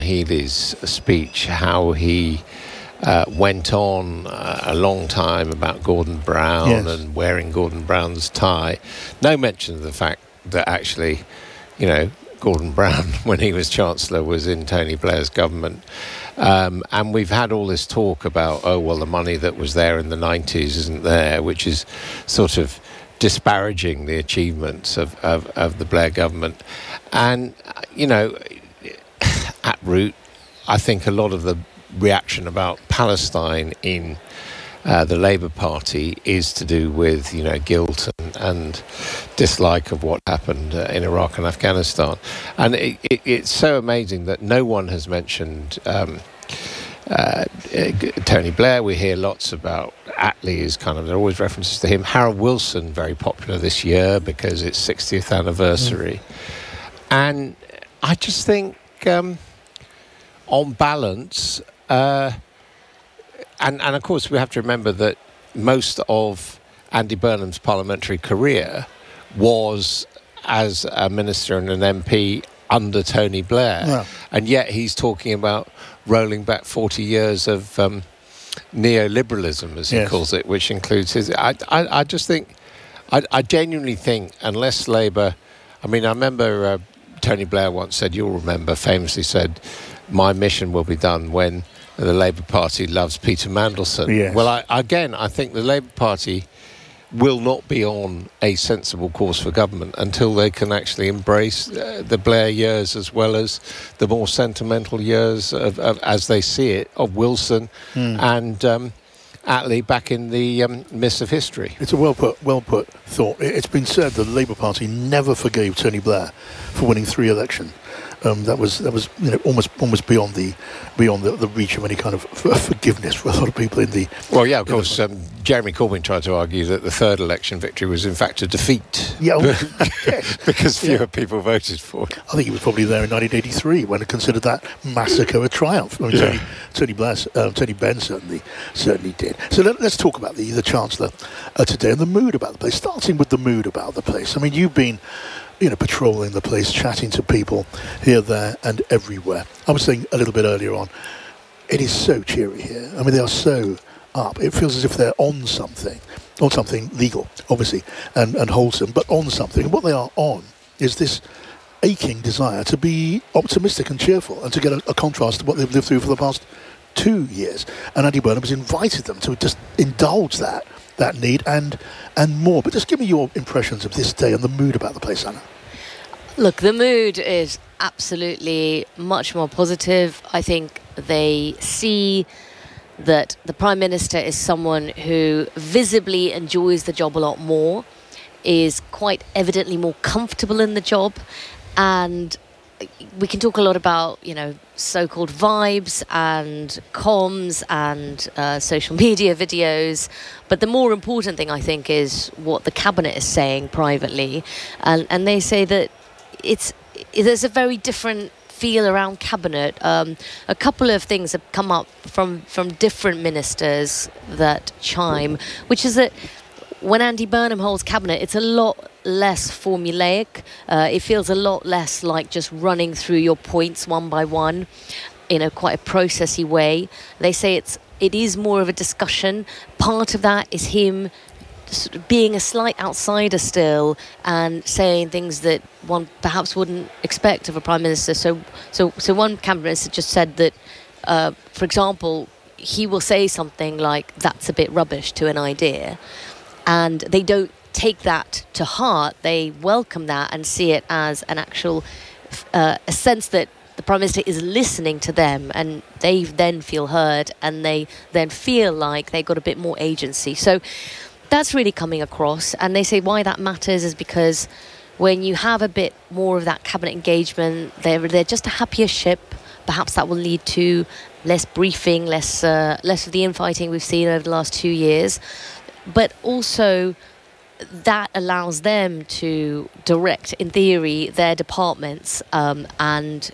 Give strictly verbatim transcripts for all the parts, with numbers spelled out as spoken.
Healy's speech, how he uh, went on uh, a long time about Gordon Brown yes. and wearing Gordon Brown's tie. No mention of the fact that actually, you know, Gordon Brown, when he was Chancellor, was in Tony Blair's government. Um, and we've had all this talk about, oh, well, the money that was there in the nineties isn't there, which is sort of disparaging the achievements of, of, of the Blair government. And, you know, at root, I think a lot of the reaction about Palestine in uh, the Labour Party is to do with, you know, guilt and, and dislike of what happened uh, in Iraq and Afghanistan. And it, it, it's so amazing that no one has mentioned um, uh, Tony Blair. We hear lots about Attlee, is kind of, there are always references to him. Harold Wilson, very popular this year because it's sixtieth anniversary. Mm. And I just think, um, on balance, uh, and, and of course we have to remember that most of Andy Burnham's parliamentary career was as a minister and an M P under Tony Blair. Yeah. And yet he's talking about rolling back forty years of um, neoliberalism, as he yes. calls it, which includes his... I, I, I just think, I, I genuinely think, unless Labour... I mean, I remember uh, Tony Blair once said, you'll remember, famously said, my mission will be done when the Labour Party loves Peter Mandelson. Yes. Well, I, again, I think the Labour Party will not be on a sensible course for government until they can actually embrace uh, the Blair years as well as the more sentimental years, of, of, as they see it, of Wilson mm. and um, Attlee back in the um, mist of history. It's a well put, well put thought. It's been said that the Labour Party never forgave Tony Blair for winning three elections. Um, that was that was you know almost almost beyond the beyond the, the reach of any kind of f- forgiveness for a lot of people in the. Well, yeah, of course. Um, Jeremy Corbyn tried to argue that the third election victory was in fact a defeat. Yeah, well, yes. because fewer yeah. people voted for it. I think he was probably there in nineteen eighty-three when he considered that massacre a triumph. I mean, yeah. Tony, Tony Blair, uh, Tony Benn certainly certainly did. So let, let's talk about the the Chancellor uh, today and the mood about the place. Starting with the mood about the place. I mean, you've been. You know, patrolling the place, chatting to people here, there, and everywhere. I was saying a little bit earlier on, it is so cheery here. I mean, they are so up. It feels as if they're on something, on something legal, obviously, and, and wholesome, but on something. And what they are on is this aching desire to be optimistic and cheerful and to get a, a contrast to what they've lived through for the past two years. And Andy Burnham has invited them to just indulge that that need and and more. But just give me your impressions of this day and the mood about the place, Anna. Look, the mood is absolutely much more positive. I think they see that the Prime Minister is someone who visibly enjoys the job a lot more, is quite evidently more comfortable in the job, and we can talk a lot about, you know, so-called vibes and comms and uh, social media videos. But the more important thing, I think, is what the Cabinet is saying privately. And, and they say that it's there's a very different feel around Cabinet. Um, a couple of things have come up from, from different ministers that chime, which is that when Andy Burnham holds Cabinet, it's a lot less formulaic. Uh, it feels a lot less like just running through your points one by one in a quite a processy way. They say it's it is more of a discussion. Part of that is him sort of being a slight outsider still and saying things that one perhaps wouldn't expect of a Prime Minister. So, so, so one Cabinet Minister just said that, uh, for example, he will say something like, "That's a bit rubbish" to an idea. And they don't take that to heart. They welcome that and see it as an actual uh, a sense that the Prime Minister is listening to them, and they then feel heard, and they then feel like they've got a bit more agency. So that's really coming across. And they say why that matters is because when you have a bit more of that Cabinet engagement, they're, they're just a happier ship. Perhaps that will lead to less briefing, less uh, less of the infighting we've seen over the last two years. But also that allows them to direct, in theory, their departments um, and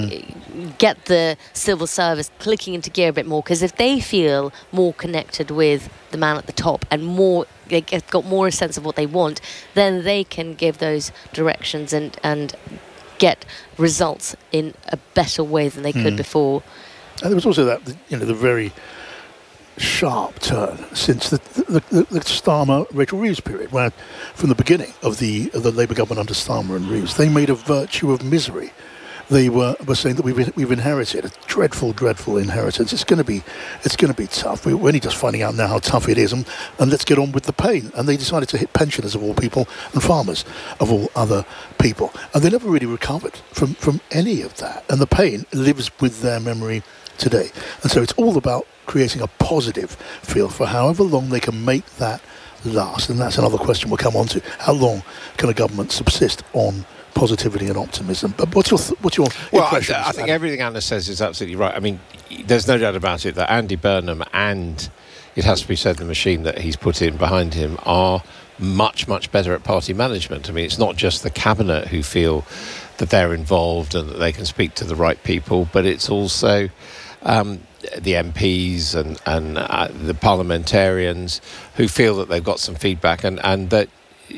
mm. get the civil service clicking into gear a bit more. Because if they feel more connected with the man at the top and more, they get, got more a sense of what they want, then they can give those directions and, and get results in a better way than they could mm. before. And there was also that, you know, the very sharp turn since the the, the, the Starmer Rachel Reeves period, where from the beginning of the of the Labour government under Starmer and Reeves, they made a virtue of misery. They were, were saying that we've we've inherited a dreadful, dreadful inheritance. It's going to be it's going to be tough. We're only just finding out now how tough it is, and, and let's get on with the pain. And they decided to hit pensioners of all people and farmers of all other people, and they never really recovered from from any of that. And the pain lives with their memory today. And so it's all about creating a positive feel for however long they can make that last. And that's another question we'll come on to. How long can a government subsist on positivity and optimism? But what's your th- what's your well, impression? I, I think everything Anna says is absolutely right. I mean, there's no doubt about it that Andy Burnham and, it has to be said, the machine that he's put in behind him are much, much better at party management. I mean, it's not just the cabinet who feel that they're involved and that they can speak to the right people, but it's also um, the M Ps and, and uh, the parliamentarians who feel that they've got some feedback, and, and that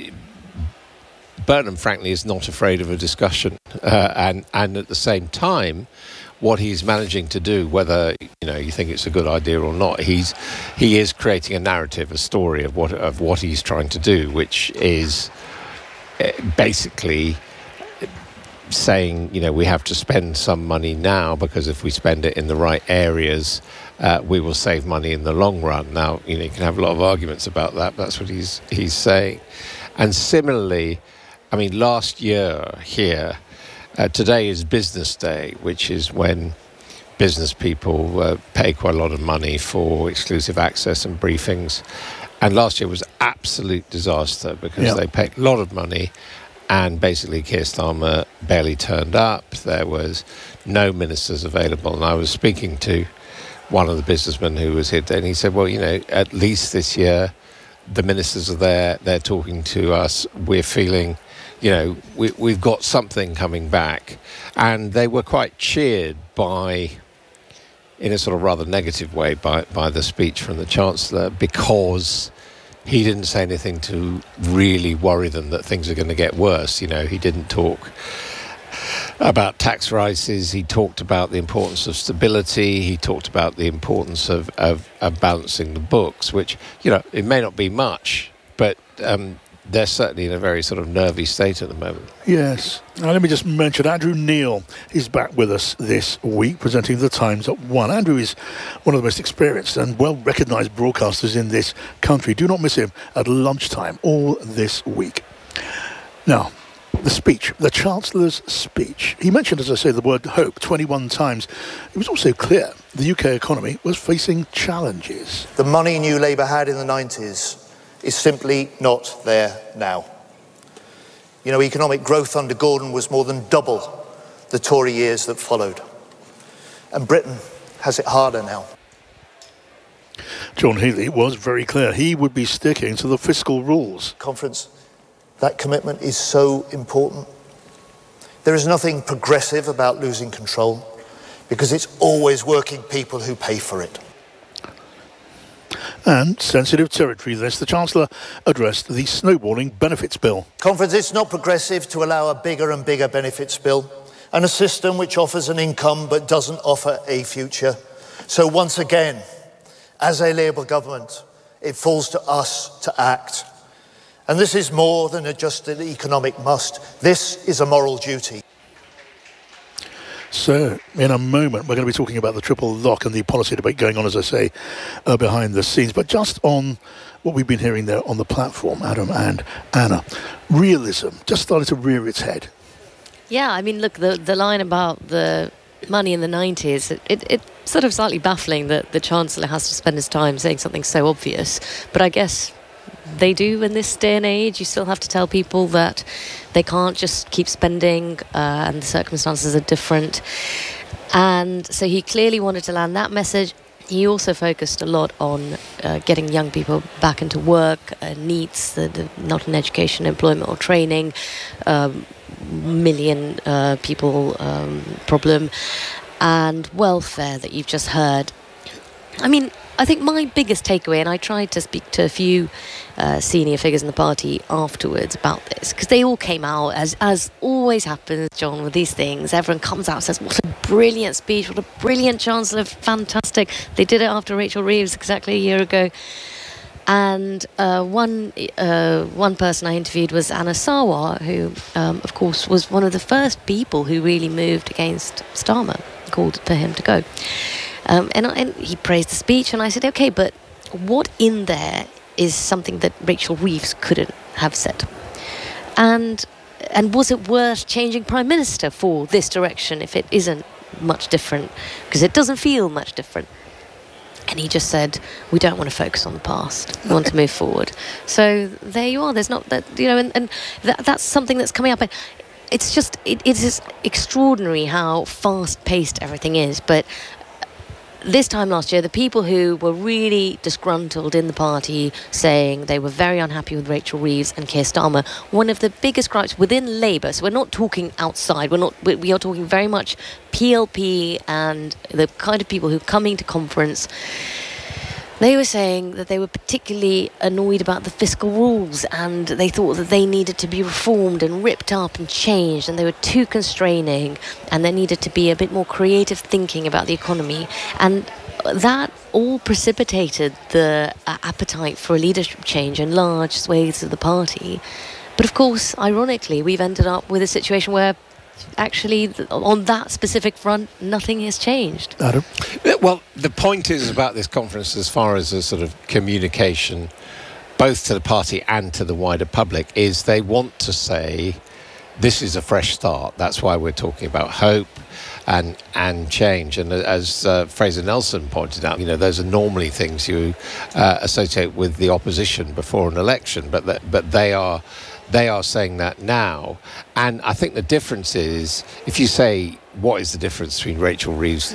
Burnham, frankly, is not afraid of a discussion. Uh, and, and at the same time, what he's managing to do, whether you know you think it's a good idea or not, he's he is creating a narrative, a story of what of what he's trying to do, which is basically saying, you know, we have to spend some money now because if we spend it in the right areas, uh, we will save money in the long run. Now, you know, you can have a lot of arguments about that, but that's what he's he's saying. And similarly, I mean, last year here, uh, today is Business Day, which is when business people uh, pay quite a lot of money for exclusive access and briefings. And last year was absolute disaster because yep. they paid a lot of money. And basically, Keir Starmer barely turned up. There was no ministers available. And I was speaking to one of the businessmen who was here, and he said, well, you know, at least this year, the ministers are there. They're talking to us. We're feeling, you know, we, we've got something coming back. And they were quite cheered by, in a sort of rather negative way, by, by the speech from the Chancellor, because he didn't say anything to really worry them that things are going to get worse. You know, he didn't talk about tax rises. He talked about the importance of stability. He talked about the importance of, of, of balancing the books, which, you know, it may not be much, but um, they're certainly in a very sort of nervy state at the moment. Yes. Now, let me just mention Andrew Neil is back with us this week, presenting The Times at one. Andrew is one of the most experienced and well-recognised broadcasters in this country. Do not miss him at lunchtime all this week. Now, the speech, the Chancellor's speech. He mentioned, as I say, the word hope twenty-one times. It was also clear the U K economy was facing challenges. The money New Labour had in the nineties is simply not there now. You know, economic growth under Gordon was more than double the Tory years that followed. And Britain has it harder now. John Healey was very clear. He would be sticking to the fiscal rules. Conference, that commitment is so important. There is nothing progressive about losing control because it's always working people who pay for it. And sensitive territory this, the Chancellor addressed the snowballing benefits bill. Conference, it's not progressive to allow a bigger and bigger benefits bill and a system which offers an income but doesn't offer a future. So once again, as a Labour government, it falls to us to act. And this is more than a just an economic must. This is a moral duty. So, in a moment, we're going to be talking about the triple lock and the policy debate going on, as I say, uh, behind the scenes. But just on what we've been hearing there on the platform, Adam and Anna, realism just started to rear its head. Yeah, I mean, look, the the line about the money in the nineties, it, it, it's sort of slightly baffling that the Chancellor has to spend his time saying something so obvious. But I guess they do in this day and age. You still have to tell people that they can't just keep spending uh, and the circumstances are different. And so he clearly wanted to land that message. He also focused a lot on uh, getting young people back into work, uh, needs, the, the, not in education, employment or training, um, million uh, people um, problem, and welfare that you've just heard. I mean, I think my biggest takeaway, and I tried to speak to a few uh, senior figures in the party afterwards about this, because they all came out, as as always happens, John, with these things. Everyone comes out and says, what a brilliant speech, what a brilliant chancellor, fantastic. They did it after Rachel Reeves exactly a year ago. And uh, one uh, one person I interviewed was Anna Sarwar, who, um, of course, was one of the first people who really moved against Starmer, called for him to go. Um, and, I, and he praised the speech, and I said, OK, but what in there is something that Rachel Reeves couldn't have said? And and was it worth changing Prime Minister for this direction if it isn't much different? Because it doesn't feel much different. And he just said, we don't want to focus on the past. We want to move forward. So there you are. There's not that, you know, and, and that, that's something that's coming up. And it's just, it, it is extraordinary how fast-paced everything is. But this time last year, the people who were really disgruntled in the party, saying they were very unhappy with Rachel Reeves and Keir Starmer, one of the biggest gripes within Labour, so we're not talking outside, we're not, we are talking very much P L P and the kind of people who are coming to conference, they were saying that they were particularly annoyed about the fiscal rules, and they thought that they needed to be reformed and ripped up and changed, and they were too constraining, and there needed to be a bit more creative thinking about the economy. And that all precipitated the uh, appetite for a leadership change in large swathes of the party. But of course, ironically, we've ended up with a situation where actually, on that specific front, nothing has changed. Adam? Well, the point is about this conference, as far as a sort of communication, both to the party and to the wider public, is they want to say, this is a fresh start. That's why we're talking about hope and and change. And as uh, Fraser Nelson pointed out, you know, those are normally things you uh, associate with the opposition before an election, but that, but they are... They are saying that now. And I think the difference is, if you say, what is the difference between Rachel Reeves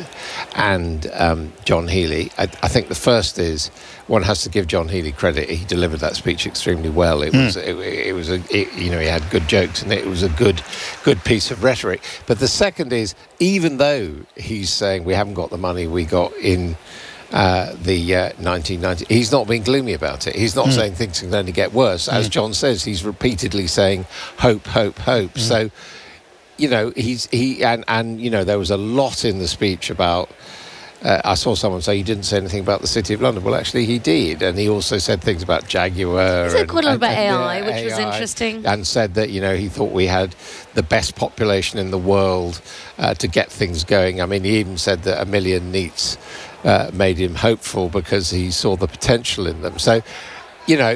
and um, John Healey, I, I think the first is, one has to give John Healey credit. He delivered that speech extremely well. It mm. was, it, it was a, it, you know, he had good jokes, and it was a good, good piece of rhetoric. But the second is, even though he's saying we haven't got the money we got in Uh, the uh, nineteen ninety, he's not being gloomy about it. He's not mm. saying things can only get worse. As mm. John says, he's repeatedly saying hope, hope, hope. Mm. So, you know, he's he and and you know, there was a lot in the speech about. Uh, I saw someone say he didn't say anything about the City of London. Well, actually, he did, and he also said things about Jaguar. He said quite a lot about and, A I, yeah, which A I, was interesting, and said that, you know, he thought we had the best population in the world uh, to get things going. I mean, he even said that a million NEETs Uh, made him hopeful because he saw the potential in them. So, you know,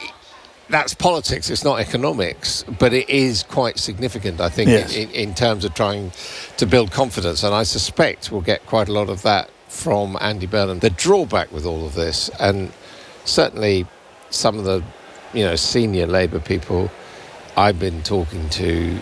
that's politics, it's not economics, but it is quite significant, I think, yes. in, in terms of trying to build confidence. And I suspect we'll get quite a lot of that from Andy Burnham. The drawback with all of this, and certainly some of the, you know, senior Labour people I've been talking to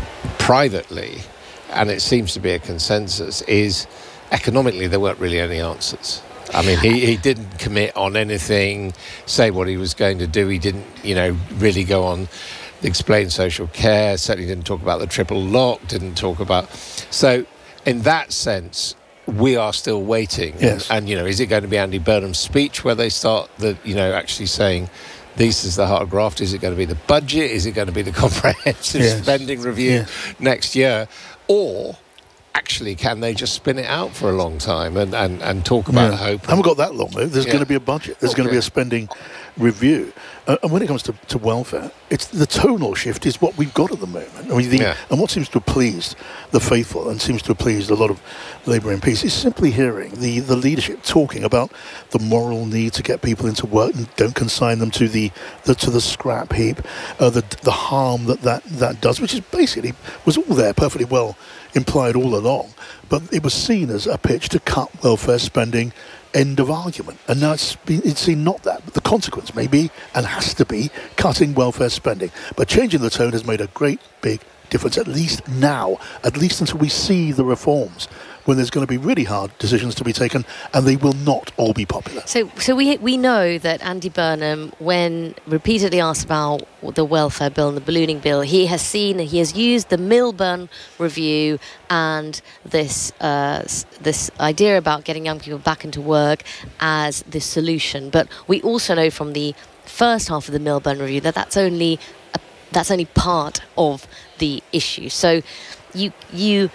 privately, and it seems to be a consensus, is economically, there weren't really any answers. I mean, he, he didn't commit on anything, say what he was going to do. He didn't, you know, really go on, explain social care, certainly didn't talk about the triple lock, didn't talk about... So, in that sense, we are still waiting. Yes. And, and, you know, is it going to be Andy Burnham's speech where they start, the, you know, actually saying, this is the heart of graft? Is it going to be the budget? Is it going to be the comprehensive yes. spending review yes. next year? Or... actually, can they just spin it out for a long time and, and, and talk about yeah. hope? I haven't got that long, though. There's yeah. going to be a budget. There's okay. going to be a spending review. Uh, and when it comes to, to welfare, it's the tonal shift is what we've got at the moment. I mean, the, yeah. and what seems to have pleased the faithful and seems to have pleased a lot of Labour M Ps is simply hearing the, the leadership talking about the moral need to get people into work and don't consign them to the, the to the scrap heap, uh, the the harm that, that that does, which is basically was all there perfectly well implied all along, but it was seen as a pitch to cut welfare spending. End of argument. And now it's, been, it's seen not that, but the consequence may be, and has to be, cutting welfare spending. But changing the tone has made a great big difference, at least now, at least until we see the reforms, when there's going to be really hard decisions to be taken, and they will not all be popular. So, so we we know that Andy Burnham, when repeatedly asked about the welfare bill and the ballooning bill, he has seen, he has used the Milburn Review and this uh, this idea about getting young people back into work as the solution. But we also know from the first half of the Milburn Review that that's only a, that's only part of the issue. So, you you.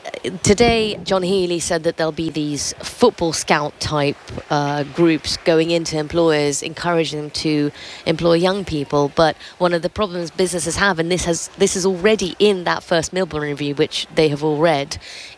Today, John Healey said that there'll be these football scout type uh, groups going into employers, encouraging them to employ young people. But one of the problems businesses have, and this has this is already in that first Milburn Review, which they have all read,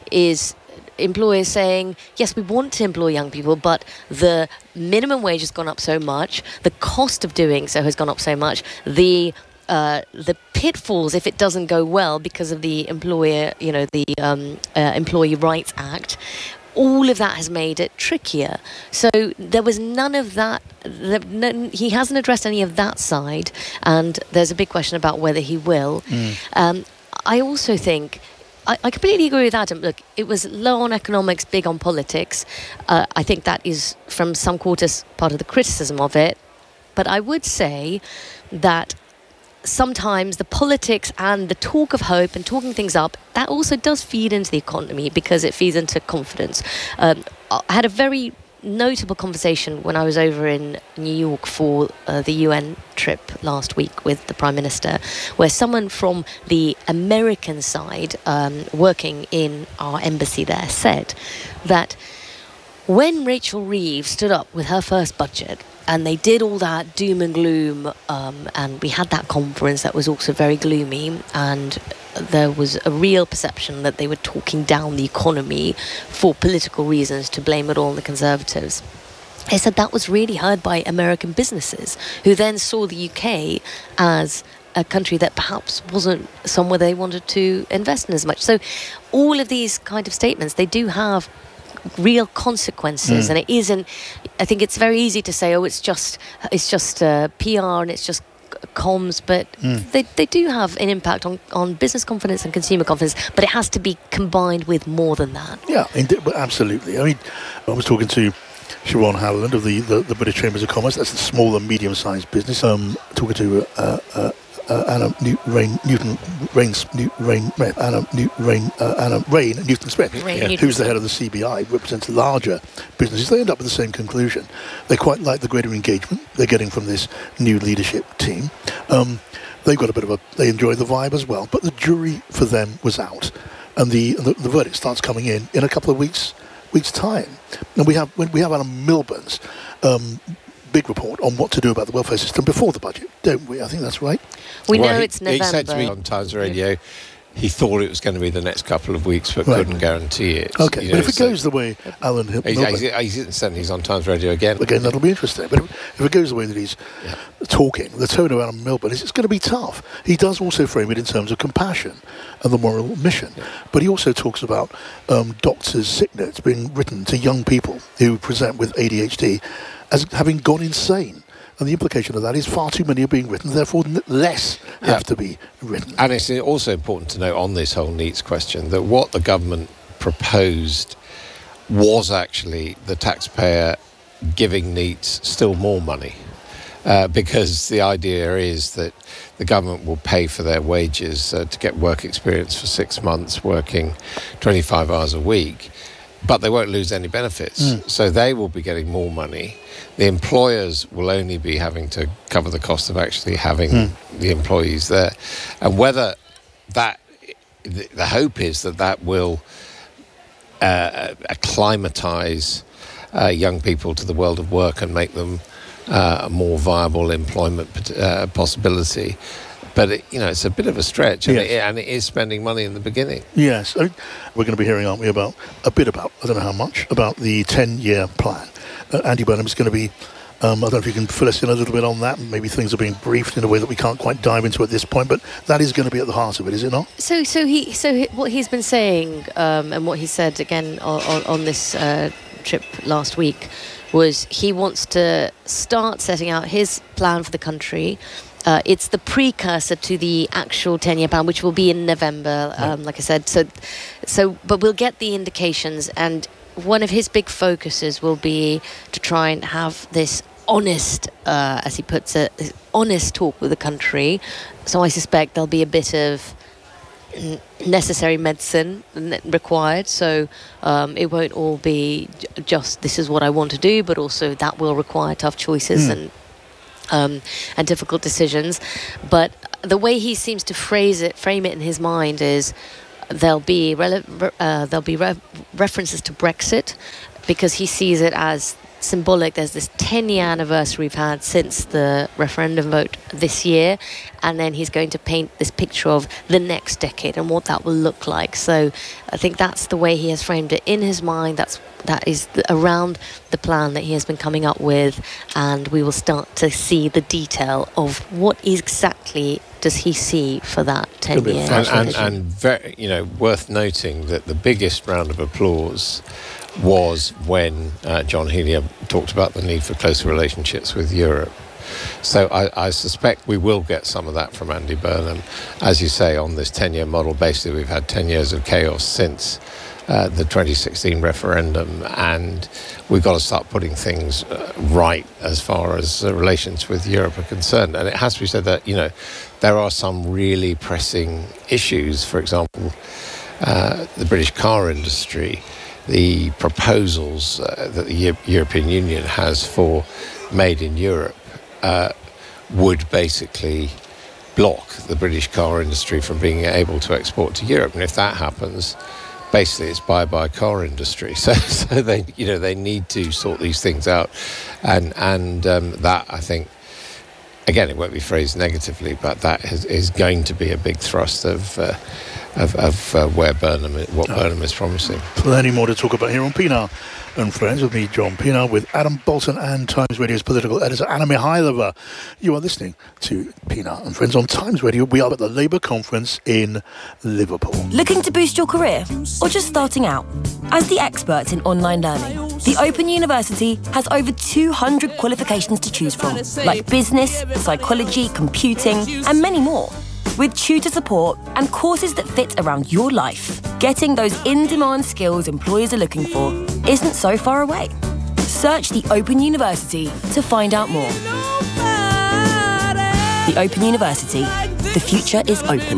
is employers saying, yes, we want to employ young people, but the minimum wage has gone up so much, the cost of doing so has gone up so much, the Uh, the pitfalls if it doesn't go well because of the employer, you know, the um, uh, Employee Rights Act, all of that has made it trickier. So there was none of that. The, no, he hasn't addressed any of that side, and there's a big question about whether he will. Mm. Um, I also think. I, I completely agree with Adam. Look, it was low on economics, big on politics. Uh, I think that is, from some quarters, part of the criticism of it. But I would say that sometimes the politics and the talk of hope and talking things up, that also does feed into the economy because it feeds into confidence. Um, I had a very notable conversation when I was over in New York for uh, the U N trip last week with the Prime Minister, where someone from the American side um, working in our embassy there said that when Rachel Reeves stood up with her first budget, and they did all that doom and gloom, um, and we had that conference that was also very gloomy, and there was a real perception that they were talking down the economy for political reasons to blame it all on the Conservatives. They said that was really heard by American businesses, who then saw the U K as a country that perhaps wasn't somewhere they wanted to invest in as much. So all of these kind of statements, they do have real consequences, mm. and it isn't. I think it's very easy to say, "Oh, it's just it's just uh, P R and it's just comms," but mm. they they do have an impact on, on business confidence and consumer confidence. But it has to be combined with more than that. Yeah, absolutely. I mean, I was talking to Sharon Howland of the, the, the British Chambers of Commerce. That's the small and medium-sized business. Um, talking to uh, uh, uh, Anna New- Rain Newton Rain New- Rain Anna New- Rain uh, Anna Rain Newton Smith, yeah. who's the head of the C B I, represents larger businesses. They end up with the same conclusion. They quite like the greater engagement they're getting from this new leadership team. Um, they've got a bit of a. They enjoy the vibe as well. But the jury for them was out, and the the, the verdict starts coming in in a couple of weeks weeks time. And we have when we have Alan Milburn's Um, big report on what to do about the welfare system before the budget, don't we? I think that's right. We well, know he, it's November. He said to me on Times Radio he thought it was going to be the next couple of weeks, but right. couldn't guarantee it. Okay, you but know, if it so goes the way Alan Milburn... He's, he's, he's saying he's on Times Radio again. Again, that'll be interesting. But if, if it goes the way that he's yeah. talking, the tone of Alan Milburn is it's going to be tough. He does also frame it in terms of compassion and the moral mission. Yeah. But he also talks about um, doctors' sick notes being written to young people who present with A D H D as having gone insane. And the implication of that is far too many are being written, therefore less have yeah. to be written. And it's also important to note on this whole NEETs question that what the government proposed was actually the taxpayer giving NEETs still more money. Uh, because the idea is that the government will pay for their wages uh, to get work experience for six months, working twenty-five hours a week. But they won't lose any benefits. Mm. So they will be getting more money. The employers will only be having to cover the cost of actually having mm. the employees there. And whether that, the, the hope is that that will uh, acclimatise uh, young people to the world of work and make them uh, a more viable employment uh, possibility. But, it, you know, it's a bit of a stretch, and, yes. it, and it is spending money in the beginning. Yes. I mean, we're going to be hearing, aren't we, about a bit about, I don't know how much, about the ten-year plan. Uh, Andy Burnham is going to be, um, I don't know if you can fill us in a little bit on that. Maybe things are being briefed in a way that we can't quite dive into at this point, but that is going to be at the heart of it, is it not? So so he so he, what he's been saying, um, and what he said again on, on, on this uh, trip last week, was he wants to start setting out his plan for the country uh, it's the precursor to the actual ten-year plan, which will be in November, um, right. like I said. So, so, but we'll get the indications, and one of his big focuses will be to try and have this honest, uh, as he puts it, honest talk with the country. So I suspect there'll be a bit of necessary medicine required, so um, it won't all be just this is what I want to do, but also that will require tough choices mm. and um, and difficult decisions. But the way he seems to phrase it, frame it in his mind is there'll be rele- uh, there'll be re- references to Brexit, because he sees it as symbolic. There's this ten-year anniversary we've had since the referendum vote this year, and then he's going to paint this picture of the next decade and what that will look like. So I think that's the way he has framed it in his mind. That's that is the, around the plan that he has been coming up with, and we will start to see the detail of what exactly does he see for that ten years. And, and, and very, you know, worth noting that the biggest round of applause was when uh, John Healey talked about the need for closer relationships with Europe. So I, I suspect we will get some of that from Andy Burnham. As you say, on this ten-year model, basically we've had ten years of chaos since uh, the twenty sixteen referendum, and we've got to start putting things uh, right as far as uh, relations with Europe are concerned. And it has to be said that, you know, there are some really pressing issues. For example, uh, the British car industry, the proposals uh, that the Euro- European Union has for Made in Europe uh, would basically block the British car industry from being able to export to Europe. And if that happens, basically it's bye-bye car industry. So, so they, you know, they need to sort these things out, and and um, that, I think, again, it won't be phrased negatively, but that is, is going to be a big thrust of. Uh, Of, of uh, where Burnham, what oh. Burnham is promising. Plenty more to talk about here on Pinar and Friends with me, John Pinar, with Adam Bolton and Times Radio's political editor Anna Mihailova. You are listening to Pinar and Friends on Times Radio. We are at the Labour conference in Liverpool. Looking to boost your career, or just starting out? As the experts in online learning, the Open University has over two hundred qualifications to choose from, like business, psychology, computing, and many more. With tutor support and courses that fit around your life, getting those in-demand skills employers are looking for isn't so far away. Search the Open University to find out more. The Open University. The future is open.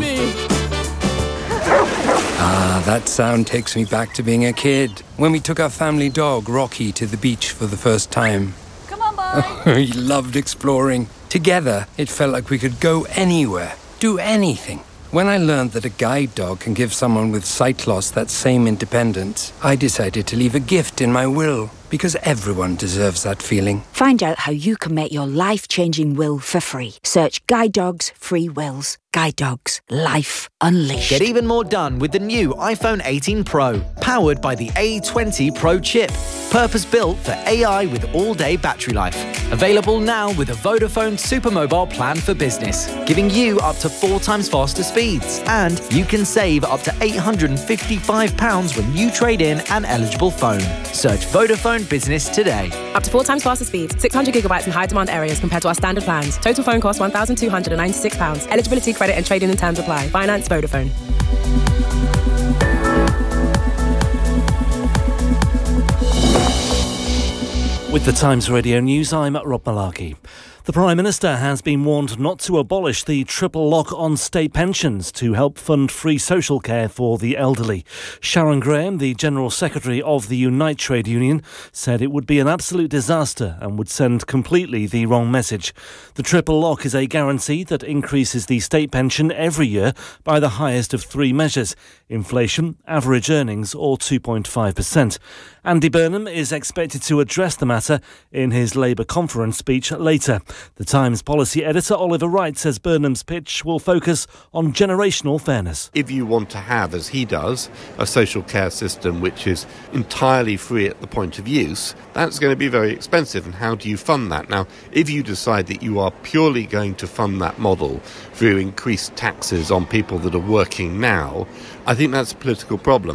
Ah, that sound takes me back to being a kid, when we took our family dog, Rocky, to the beach for the first time. Come on, boy. We loved exploring. Together, it felt like we could go anywhere. Do anything. When I learned that a guide dog can give someone with sight loss that same independence, I decided to leave a gift in my will, because everyone deserves that feeling. Find out how you can make your life-changing will for free. Search Guide Dogs Free Wills. Guide Dogs. Life unleashed. Get even more done with the new iPhone eighteen Pro, powered by the A twenty Pro chip. Purpose-built for A I with all-day battery life. Available now with a Vodafone Supermobile plan for business, giving you up to four times faster speeds. And you can save up to eight hundred fifty-five pounds when you trade in an eligible phone. Search Vodafone Business today. Up to four times faster speeds, six hundred gigabytes in high-demand areas compared to our standard plans. Total phone cost one thousand two hundred ninety-six pounds. Eligibility, credit and trading in terms apply. Finance Vodafone. With the Times Radio News, I'm Rob Malarkey. The Prime Minister has been warned not to abolish the triple lock on state pensions to help fund free social care for the elderly. Sharon Graham, the General Secretary of the Unite Trade Union, said it would be an absolute disaster and would send completely the wrong message. The triple lock is a guarantee that increases the state pension every year by the highest of three measures: inflation, average earnings or two point five percent. Andy Burnham is expected to address the matter in his Labour conference speech later. The Times policy editor Oliver Wright says Burnham's pitch will focus on generational fairness. If you want to have, as he does, a social care system which is entirely free at the point of use, that's going to be very expensive. And how do you fund that? Now, if you decide that you are purely going to fund that model through increased taxes on people that are working now, I think that's a political problem.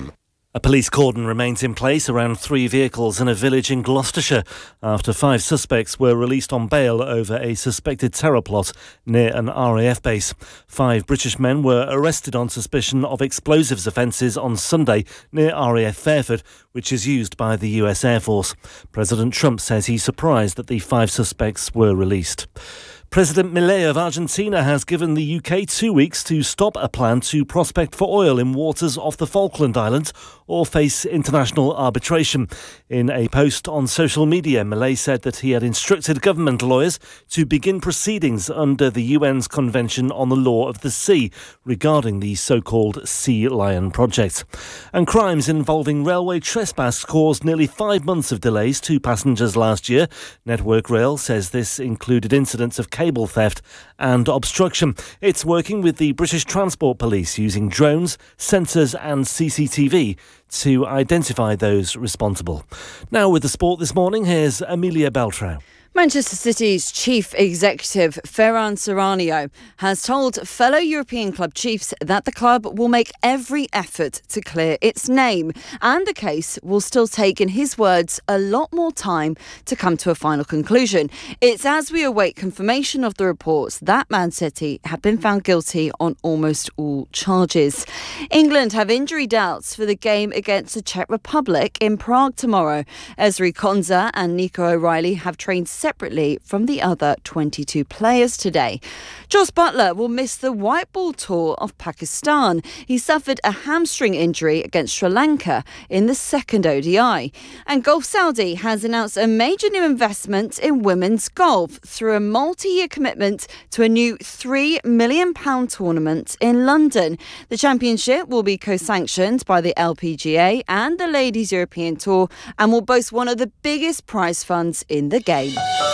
A police cordon remains in place around three vehicles in a village in Gloucestershire after five suspects were released on bail over a suspected terror plot near an R A F base. Five British men were arrested on suspicion of explosives offences on Sunday near R A F Fairford, which is used by the U S Air Force. President Trump says he's surprised that the five suspects were released. President Milei of Argentina has given the U K two weeks to stop a plan to prospect for oil in waters off the Falkland Islands or face international arbitration. In a post on social media, Milei said that he had instructed government lawyers to begin proceedings under the U N's Convention on the Law of the Sea regarding the so-called Sea Lion project. And crimes involving railway trespass caused nearly five months of delays to passengers last year. Network Rail says this included incidents of cable theft and obstruction. It's working with the British Transport Police using drones, sensors and C C T V to identify those responsible. Now with the sport this morning, here's Amelia Beltrao. Manchester City's chief executive, Ferran Serrano, has told fellow European club chiefs that the club will make every effort to clear its name, and the case will still take, in his words, a lot more time to come to a final conclusion. It's as we await confirmation of the reports that Man City have been found guilty on almost all charges. England have injury doubts for the game against the Czech Republic in Prague tomorrow. Ezri Konsa and Nico O'Reilly have trained separately from the other twenty-two players today. Jos Buttler will miss the white ball tour of Pakistan. He suffered a hamstring injury against Sri Lanka in the second O D I. And Golf Saudi has announced a major new investment in women's golf through a multi-year commitment to a new three million pounds tournament in London. The championship will be co-sanctioned by the L P G A and the Ladies European Tour and will boast one of the biggest prize funds in the game.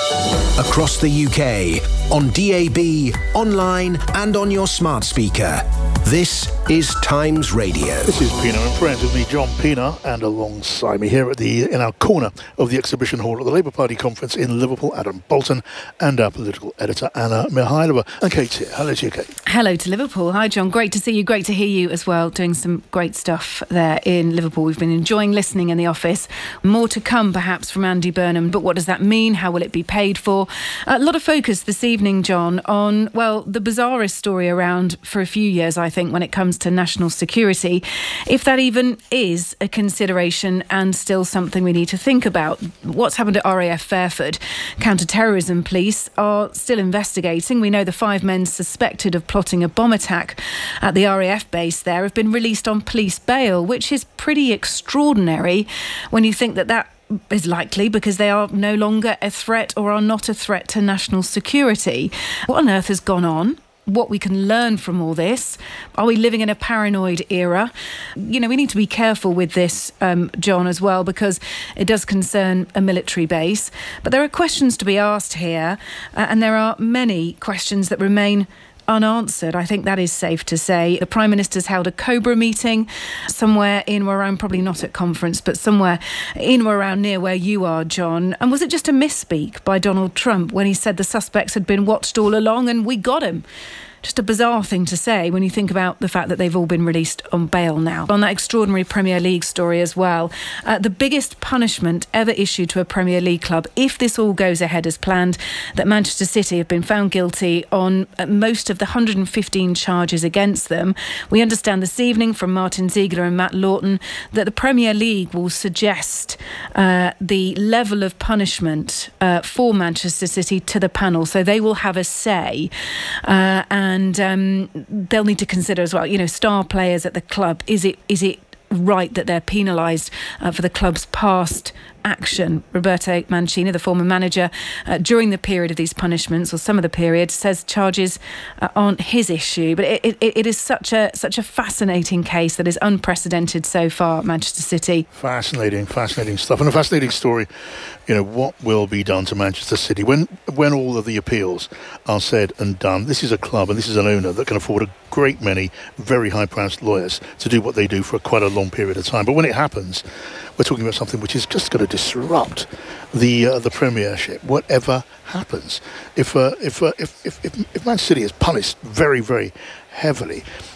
Across the U K, on D A B, online and on your smart speaker. This is Times Radio. This is Pina and Friends with me, John Pina, and alongside me here at the in our corner of the exhibition hall at the Labour Party conference in Liverpool, Adam Bolton, and our political editor, Anna Mihailova. And Kate's here. Hello to you, Kate. Hello to Liverpool. Hi, John. Great to see you. Great to hear you as well, doing some great stuff there in Liverpool. We've been enjoying listening in the office. More to come, perhaps, from Andy Burnham. But what does that mean? How will it be paid for? A lot of focus this evening, John, on, well, the bizarrest story around for a few years, I think, when it comes to national security, if that even is a consideration and still something we need to think about. What's happened at R A F Fairford? Counter-terrorism police are still investigating. We know the five men suspected of plotting a bomb attack at the R A F base there have been released on police bail, which is pretty extraordinary when you think that that is likely because they are no longer a threat or are not a threat to national security. What on earth has gone on? What we can learn from all this? Are we living in a paranoid era? You know, we need to be careful with this, um, John, as well, because it does concern a military base. But there are questions to be asked here, uh, and there are many questions that remain unanswered. I think that is safe to say. The Prime Minister's held a Cobra meeting somewhere in or around, probably not at conference, but somewhere in or around near where you are, John. And was it just a misspeak by Donald Trump when he said the suspects had been watched all along and we got him? Just a bizarre thing to say when you think about the fact that they've all been released on bail now. On that extraordinary Premier League story as well, uh, the biggest punishment ever issued to a Premier League club, if this all goes ahead as planned, that Manchester City have been found guilty on uh, most of the one hundred fifteen charges against them. We understand this evening from Martin Ziegler and Matt Lawton that the Premier League will suggest uh, the level of punishment uh, for Manchester City to the panel, so they will have a say. Uh, and And um, they'll need to consider as well, you know, star players at the club. Is it is it right that they're penalised uh, for the club's past action? Roberto Mancini, the former manager, uh, during the period of these punishments, or some of the period, says charges uh, aren't his issue. But it, it, it is such a such a fascinating case that is unprecedented so far at Manchester City. Fascinating, fascinating stuff, and a fascinating story. You know, what will be done to Manchester City when when all of the appeals are said and done? This is a club and this is an owner that can afford a great many very high-priced lawyers to do what they do for quite a long period of time. But when it happens, we're talking about something which is just going to disrupt the uh, the Premiership. Whatever happens, if uh, if, uh, if if if if Man City is punished very very heavily,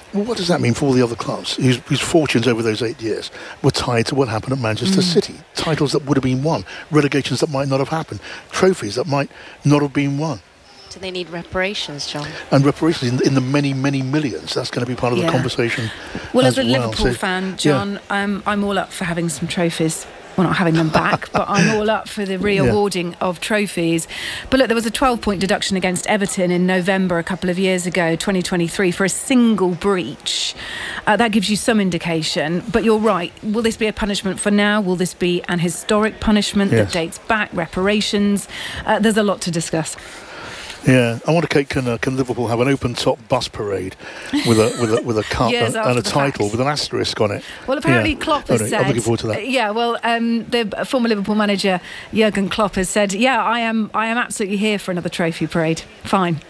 Well, what does that mean for all the other clubs whose, whose fortunes over those eight years were tied to what happened at Manchester mm. City? Titles that would have been won, relegations that might not have happened, trophies that might not have been won. Do they need reparations, John? And reparations in, in the many, many millions. That's going to be part of yeah. the conversation. Well, as, as a well. Liverpool so, fan, John, yeah. um, I'm all up for having some trophies. Well, not having them back, but I'm all up for the re-awarding yeah. of trophies. But look, there was a twelve-point deduction against Everton in November a couple of years ago, twenty twenty-three, for a single breach. Uh, that gives you some indication. But you're right. Will this be a punishment for now? Will this be an historic punishment yes. that dates back, reparations? Uh, there's a lot to discuss. Yeah, I wonder, Kate, can, uh, can Liverpool have an open-top bus parade with a with a with a cup and, and a title fact. with an asterisk on it? Well, apparently yeah. Klopp has oh, no, said. I'm looking forward to that. Uh, yeah, well, um, the former Liverpool manager Jurgen Klopp has said, "Yeah, I am. I am absolutely here for another trophy parade. Fine."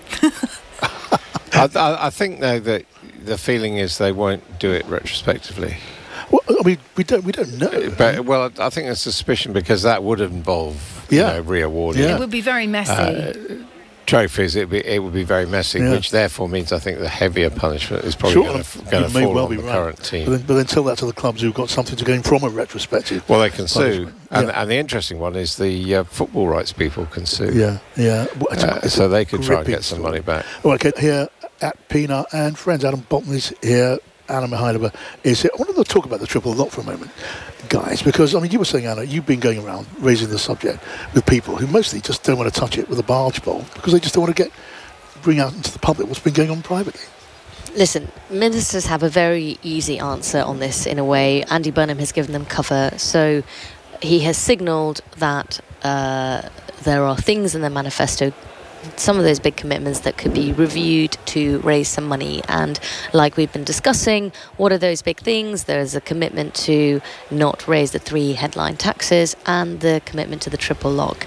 I, I think though that the feeling is they won't do it retrospectively. Well, I mean, we don't we don't know. But well, I think there's suspicion because that would involve yeah. you know, re-awarding. Yeah. It would be very messy. Uh, trophies, it be, it would be very messy, yeah. which therefore means I think the heavier punishment is probably sure, going to fall well on the right. current team. But then, but then tell that to the clubs who've got something to gain from a retrospective. Well, they can sue, and, yeah. and the interesting one is the uh, football rights people can sue. Yeah, yeah. Well, it's, uh, it's so they could try and get story. some money back. Well, okay, here at Pina and friends, Adam Bolton is here. Anna Mihайлova is here. I wanted to talk about the triple lot for a moment, guys, because, I mean, you were saying, Anna, you've been going around raising the subject with people who mostly just don't want to touch it with a barge pole because they just don't want to get bring out into the public what's been going on privately. Listen, ministers have a very easy answer on this in a way. Andy Burnham has given them cover. So he has signalled that uh, there are things in the manifesto, some of those big commitments that could be reviewed to raise some money. And like we've been discussing, what are those big things? There's a commitment to not raise the three headline taxes and the commitment to the triple lock.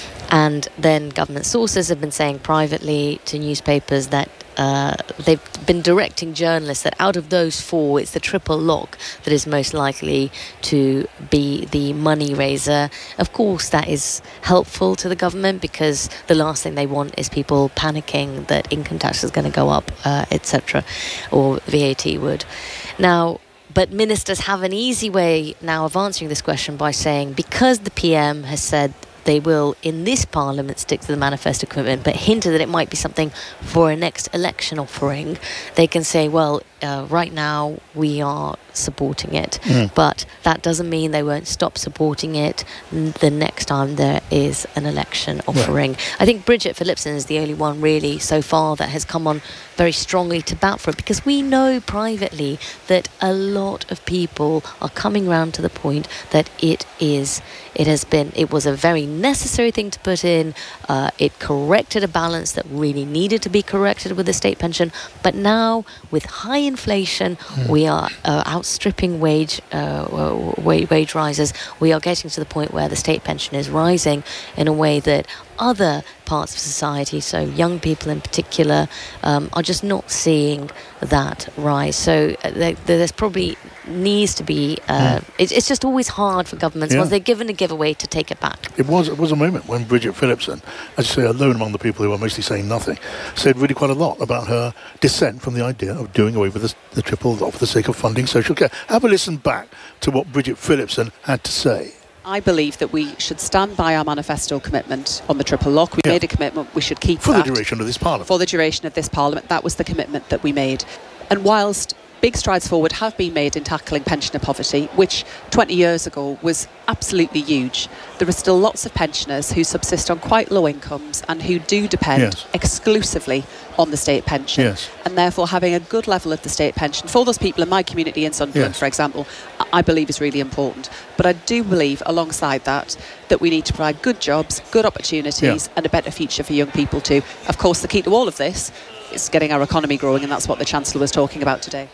And then government sources have been saying privately to newspapers that uh, they've been directing journalists that out of those four, it's the triple lock that is most likely to be the money raiser. Of course, that is helpful to the government because the last thing they want is people panicking that income tax is going to go up, uh, et cetera, or V A T would. Now, but ministers have an easy way now of answering this question by saying because the P M has said they will, in this parliament, stick to the manifesto commitment, but hinted that it might be something for a next election offering. They can say, well, uh, right now we are supporting it, mm. but that doesn't mean they won't stop supporting it the next time there is an election offering. Right. I think Bridget Phillipson is the only one really so far that has come on very strongly to bat for it, because we know privately that a lot of people are coming round to the point that it is it has been it was a very necessary thing to put in. Uh, it corrected a balance that really needed to be corrected with the state pension, but now with high inflation mm. we are uh, outstripping wage uh, wage, wage rises. We are getting to the point where the state pension is rising in a way that other parts of society, so young people in particular, um, are just not seeing that rise. So uh, there, there's probably needs to be uh, mm. it's, it's just always hard for governments yeah. once they're given a giveaway to take it back. It was it was a moment when Bridget Phillipson, as you say, alone among the people who are mostly saying nothing, said really quite a lot about her dissent from the idea of doing away with the, the triple lot for the sake of funding social care. Have a listen back to what Bridget Phillipson had to say. I believe that we should stand by our manifesto commitment on the triple lock. We yeah. made a commitment, we should keep for that. For the duration of this parliament. For the duration of this parliament. That was the commitment that we made. And whilst big strides forward have been made in tackling pensioner poverty, which twenty years ago was absolutely huge, there are still lots of pensioners who subsist on quite low incomes and who do depend yes. exclusively on the state pension. Yes. And therefore having a good level of the state pension for those people in my community in Sunderland, yes. for example, I believe is really important. But I do believe alongside that that we need to provide good jobs, good opportunities yeah. and a better future for young people too. Of course, the key to all of this is getting our economy growing, and that's what the Chancellor was talking about today.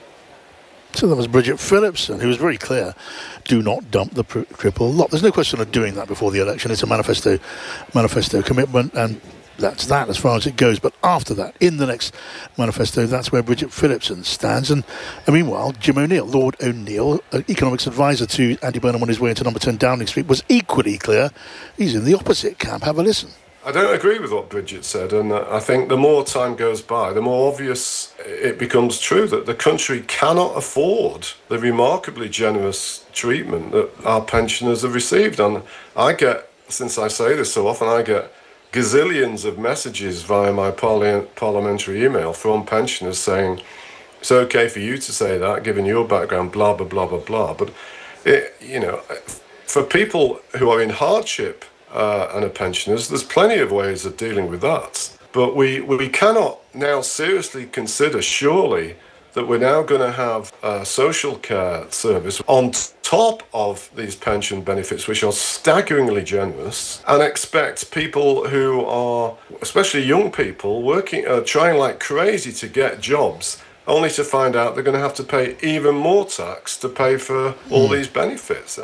So that was Bridget Phillipson, who was very clear, do not dump the pr- triple lot. There's no question of doing that before the election. It's a manifesto manifesto commitment, and that's that as far as it goes. But after that, in the next manifesto, that's where Bridget Phillipson stands. And, and meanwhile, Jim O'Neill, Lord O'Neill, uh, economics advisor to Andy Burnham on his way into number ten Downing Street, was equally clear. He's in the opposite camp. Have a listen. I don't agree with what Bridget said, and I think the more time goes by, the more obvious it becomes true that the country cannot afford the remarkably generous treatment that our pensioners have received. And I get, since I say this so often, I get gazillions of messages via my parli- parliamentary email from pensioners saying, it's okay for you to say that, given your background, blah, blah, blah, blah, blah. But, it, you know, for people who are in hardship, Uh, and are pensioners, there's plenty of ways of dealing with that. But we, we cannot now seriously consider, surely, that we're now going to have a social care service on top of these pension benefits, which are staggeringly generous, and expect people who are, especially young people, working, uh, trying like crazy to get jobs, only to find out they're going to have to pay even more tax to pay for all mm. these benefits.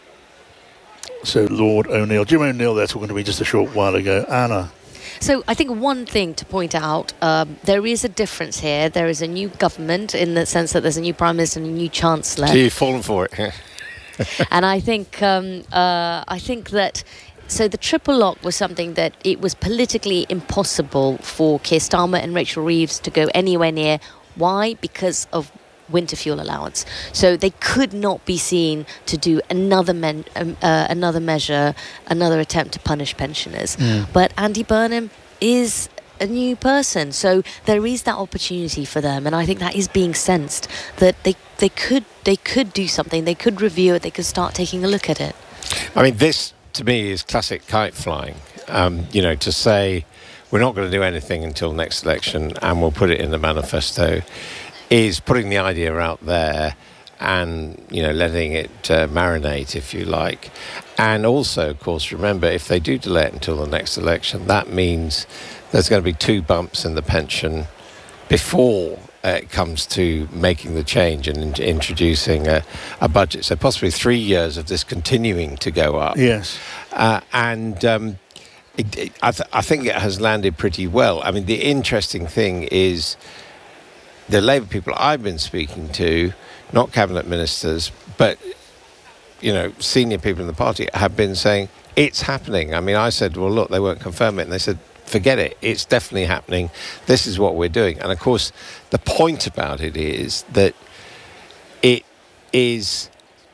So Lord O'Neill, Jim O'Neill there talking to me just a short while ago. Anna. So I think one thing to point out, um, there is a difference here. There is a new government in the sense that there's a new Prime Minister and a new Chancellor. So you've fallen for it. And I think, um, uh, I think that, so the triple lock was something that it was politically impossible for Keir Starmer and Rachel Reeves to go anywhere near. Why? Because of winter fuel allowance. So they could not be seen to do another men, um, uh, another measure, another attempt to punish pensioners. Mm. But Andy Burnham is a new person, so there is that opportunity for them, and I think that is being sensed that they they could they could do something. They could review it. They could start taking a look at it. I mean, this to me is classic kite flying. Um, you know, to say we're not going to do anything until next election, and we'll put it in the manifesto, is putting the idea out there and, you know, letting it uh, marinate, if you like. And also, of course, remember, if they do delay it until the next election, that means there's going to be two bumps in the pension before uh, it comes to making the change and in- introducing a, a budget. So possibly three years of this continuing to go up. Yes. Uh, and um, it, it, I, th- I think it has landed pretty well. I mean, the interesting thing is the Labour people I've been speaking to, not cabinet ministers, but, you know, senior people in the party, have been saying, it's happening. I mean, I said, well, look, they won't confirm it. And they said, forget it. It's definitely happening. This is what we're doing. And, of course, the point about it is that it is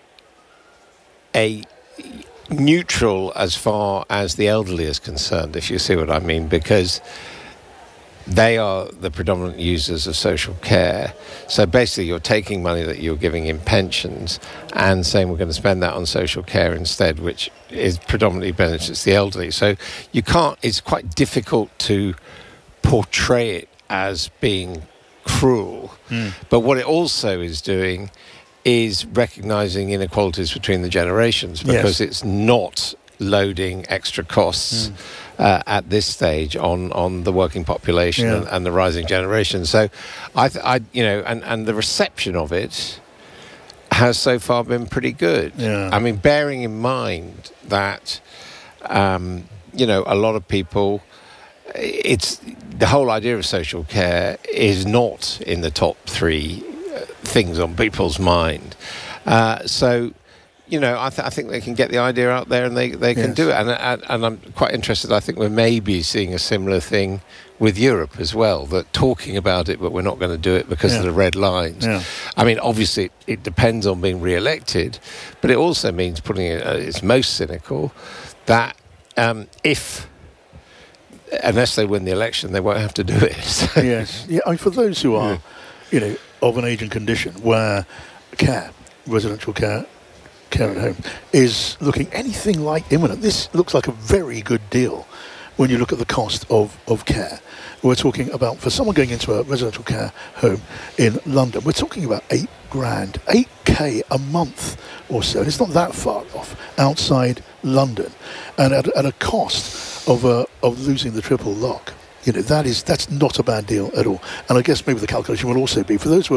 a neutral as far as the elderly is concerned, if you see what I mean, because they are the predominant users of social care. So basically you're taking money that you're giving in pensions and saying we're going to spend that on social care instead, which is predominantly benefits the elderly. So you can't, it's quite difficult to portray it as being cruel. Mm. But what it also is doing is recognising inequalities between the generations, because yes. it's not loading extra costs mm. uh, at this stage on, on the working population yeah. and, and the rising generation. So, I, th- I, you know, and, and the reception of it has so far been pretty good. Yeah. I mean, bearing in mind that, um, you know, a lot of people, it's the whole idea of social care is not in the top three things on people's mind. Uh, so. You know, I, th- I think they can get the idea out there and they, they can yes. do it. And, and and I'm quite interested. I think we're maybe seeing a similar thing with Europe as well, that talking about it, but we're not going to do it because yeah. of the red lines. Yeah. I mean, obviously, it, it depends on being re-elected, but it also means putting it at its most cynical, that um, if, unless they win the election, they won't have to do it. So. Yes. Yeah, I mean, for those who are, yeah. you know, of an age and condition where care, residential care, care at home is looking anything like imminent. This looks like a very good deal when you look at the cost of, of care. We're talking about, for someone going into a residential care home in London, we're talking about eight grand, eight K a month or so. And it's not that far off outside London. And at, at a cost of uh, of losing the triple lock, you know, that is that's not a bad deal at all. And I guess maybe the calculation will also be, for those who are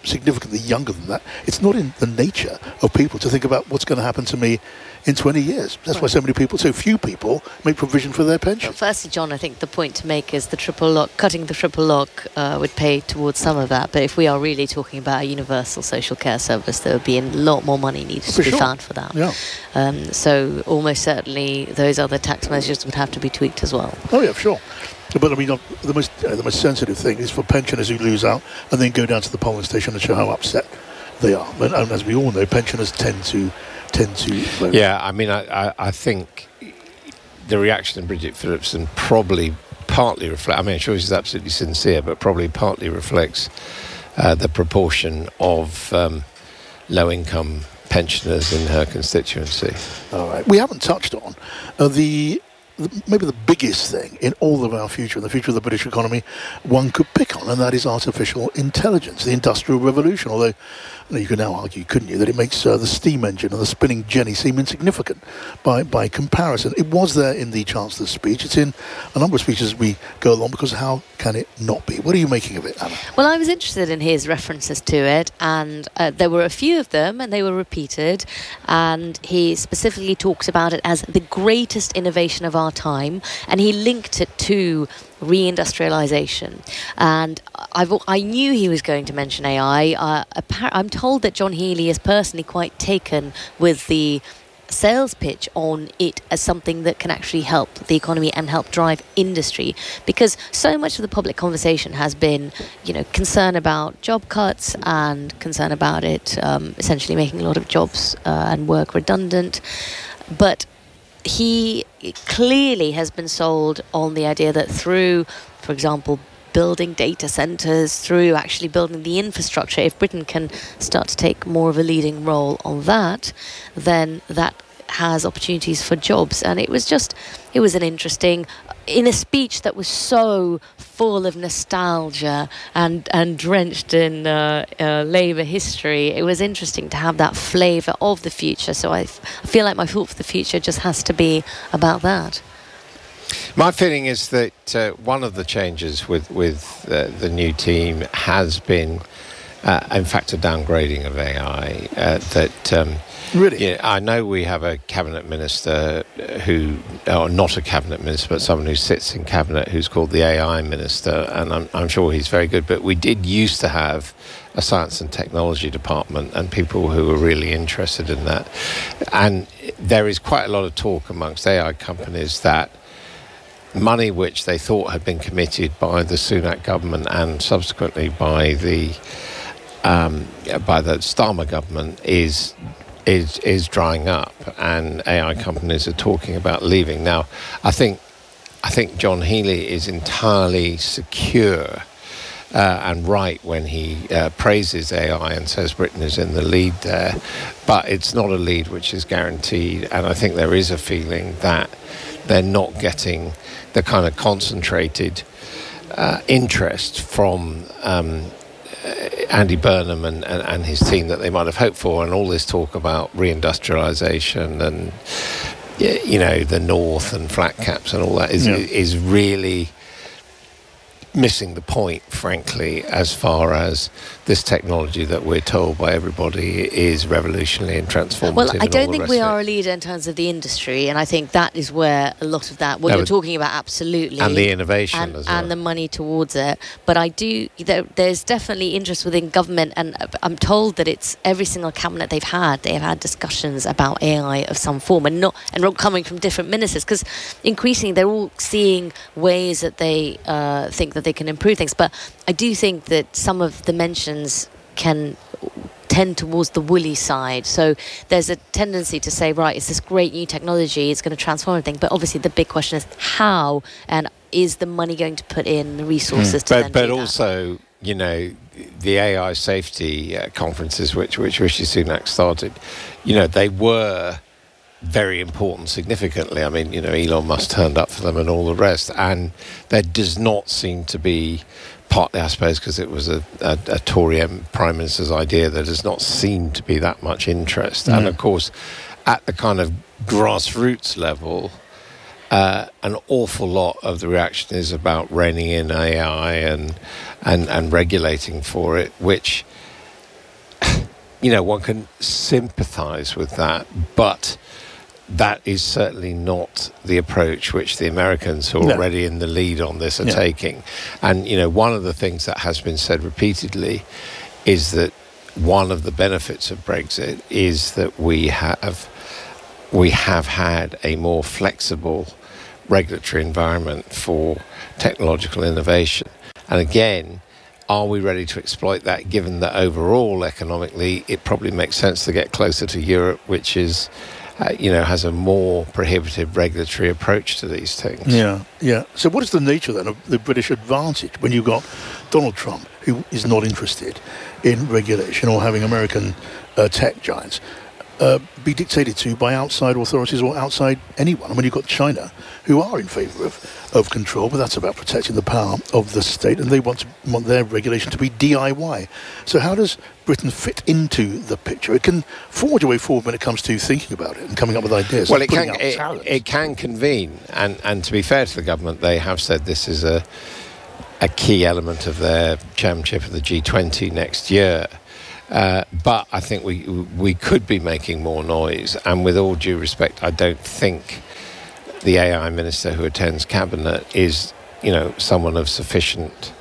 significantly younger than that. It's not in the nature of people to think about what's going to happen to me in twenty years. That's why so many people, so few people, make provision for their pension. Well, firstly, John, I think the point to make is the triple lock, cutting the triple lock uh, would pay towards some of that. But if we are really talking about a universal social care service, there would be a lot more money needed For to be sure. found for that. Yeah. Um, so almost certainly those other tax measures would have to be tweaked as well. Oh yeah, sure. But I mean, the most uh, the most sensitive thing is for pensioners who lose out and then go down to the polling station and show how upset they are. And, and as we all know, pensioners tend to tend to vote. Yeah, I mean, I, I, I think the reaction of Bridget Phillipson probably partly reflects, I mean, I'm sure she's absolutely sincere, but probably partly reflects uh, the proportion of um, low-income pensioners in her constituency. All right. We haven't touched on uh, the... The, maybe the biggest thing in all of our future, in the future of the British economy, one could pick on, and that is artificial intelligence, the Industrial Revolution. Although, you know, you could now argue, couldn't you, that it makes uh, the steam engine and the spinning jenny seem insignificant by, by comparison. It was there in the Chancellor's speech. It's in a number of speeches as we go along, because how can it not be? What are you making of it, Anna? Well, I was interested in his references to it, and uh, there were a few of them, and they were repeated, and he specifically talks about it as the greatest innovation of our time, and he linked it to reindustrialization. And I've, I knew he was going to mention A I. Uh, appar- I'm told that John Healey is personally quite taken with the sales pitch on it as something that can actually help the economy and help drive industry, because so much of the public conversation has been, you know, concern about job cuts and concern about it um, essentially making a lot of jobs uh, and work redundant. But he clearly has been sold on the idea that through, for example, building data centres, through actually building the infrastructure, if Britain can start to take more of a leading role on that, then that has opportunities for jobs. And it was just, it was an interesting, in a speech that was so full of nostalgia and, and drenched in uh, uh, Labour history, it was interesting to have that flavour of the future. So I, f- I feel like my thought for the future just has to be about that. My feeling is that uh, one of the changes with, with uh, the new team has been, uh, in fact, a downgrading of A I. Uh, that um, Really? Yeah, I know we have a cabinet minister who, or not a cabinet minister, but someone who sits in cabinet who's called the A I minister, and I'm, I'm sure he's very good. But we did used to have a science and technology department and people who were really interested in that. And there is quite a lot of talk amongst A I companies that money which they thought had been committed by the Sunak government and subsequently by the um, by the Starmer government is is is drying up, and A I companies are talking about leaving. Now, I think I think John Healey is entirely secure uh, and right when he uh, praises A I and says Britain is in the lead there, but it's not a lead which is guaranteed, and I think there is a feeling that they're not getting the kind of concentrated uh, interest from um, Andy Burnham and, and, and his team that they might have hoped for, and all this talk about reindustrialisation and, you know, the North and flat caps and all that is, yeah. is really missing the point, frankly, as far as this technology that we're told by everybody is revolutionary and transformative. Well, I don't think we are a leader in terms of the industry, and I think that is where a lot of that, what no, you're talking about, absolutely. And the innovation and, as well. And the money towards it. But I do, there, there's definitely interest within government, and I'm told that it's every single cabinet they've had, they have had discussions about A I of some form, and not and coming from different ministers, because increasingly they're all seeing ways that they uh, think that they can improve things. But I do think that some of the mentions can tend towards the woolly side. So there's a tendency to say, right, it's this great new technology, it's going to transform everything. But obviously the big question is how, and is the money going to put in the resources mm. to but, then but do also, that? You know, the A I safety uh, conferences which, which Rishi Sunak started, you know, they were very important significantly. I mean, you know, Elon Musk turned up for them and all the rest, and there does not seem to be, partly I suppose because it was a, a, a Tory Prime Minister's idea, there does not seem to be that much interest. Mm. And of course, at the kind of grassroots level, uh, an awful lot of the reaction is about reining in A I and, and, and regulating for it, which you know, one can sympathise with that, but that is certainly not the approach which the Americans, who are no. already in the lead on this, are yeah. taking. And, you know, one of the things that has been said repeatedly is that one of the benefits of Brexit is that we have we have had a more flexible regulatory environment for technological innovation. And again, are we ready to exploit that, given that overall economically it probably makes sense to get closer to Europe, which is Uh, you know, has a more prohibitive regulatory approach to these things. Yeah, yeah. So what is the nature then of the British advantage when you've got Donald Trump, who is not interested in regulation or having American uh, tech giants uh, be dictated to by outside authorities or outside anyone? I mean, you've got China, who are in favour of, of control, but that's about protecting the power of the state, and they want to want their regulation to be D I Y. So how does Britain fit into the picture? It can forge a way forward when it comes to thinking about it and coming up with ideas. Well, it can it, it can convene, and, and to be fair to the government, they have said this is a a key element of their chairmanship of the G twenty next year. Uh, but I think we we could be making more noise, and with all due respect, I don't think the A I minister who attends cabinet is, you know, someone of sufficient